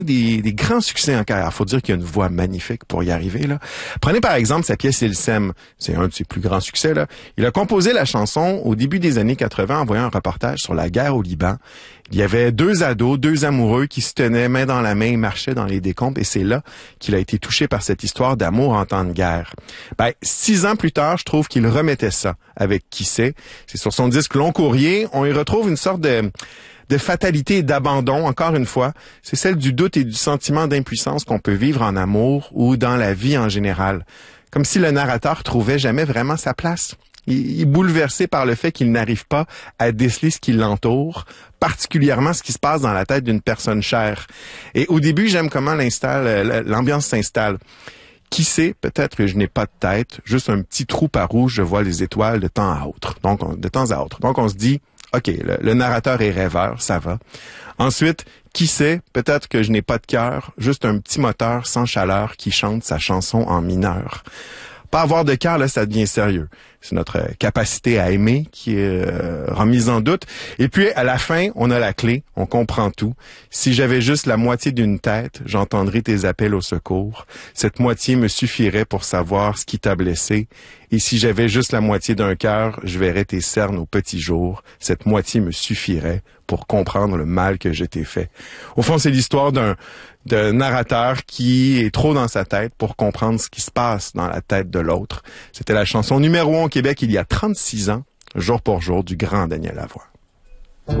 des grands succès en carrière. Faut dire qu'il y a une voix magnifique pour y arriver, là. Prenez par exemple sa pièce Il s'aime. C'est un de ses plus grands succès, là. Il a composé la chanson au début des années 80 en voyant un reportage sur la guerre au Liban. Il y avait deux ados, deux amoureux qui se tenaient main dans la main et marchaient dans les décombres, et c'est là qu'il a été touché par cette histoire d'amour en temps de guerre. 6 ans plus tard, je trouve qu'il remettait ça avec Qui sait. C'est sur son disque Long Courrier. On y retrouve une sorte de fatalité et d'abandon, encore une fois. C'est celle du doute et du sentiment d'impuissance qu'on peut vivre en amour ou dans la vie en général. Comme si le narrateur trouvait jamais vraiment sa place. Il est bouleversé par le fait qu'il n'arrive pas à déceler ce qui l'entoure, particulièrement ce qui se passe dans la tête d'une personne chère. Et au début, j'aime comment l'ambiance s'installe. Qui sait, peut-être que je n'ai pas de tête, juste un petit trou par où je vois les étoiles de temps à autre. Donc, on se dit, OK, le narrateur est rêveur, ça va. Ensuite, qui sait, peut-être que je n'ai pas de cœur, juste un petit moteur sans chaleur qui chante sa chanson en mineur. Pas avoir de cœur, là, ça devient sérieux. C'est notre capacité à aimer qui est remise en doute. Et puis, à la fin, on a la clé, on comprend tout. Si j'avais juste la moitié d'une tête, j'entendrais tes appels au secours. Cette moitié me suffirait pour savoir ce qui t'a blessé. Et si j'avais juste la moitié d'un cœur, je verrais tes cernes au petit jour. Cette moitié me suffirait pour comprendre le mal que je t'ai fait. Au fond, c'est l'histoire d'un narrateur qui est trop dans sa tête pour comprendre ce qui se passe dans la tête de l'autre. C'était la chanson numéro 1 au Québec il y a 36 ans, jour pour jour, du grand Daniel Lavoie.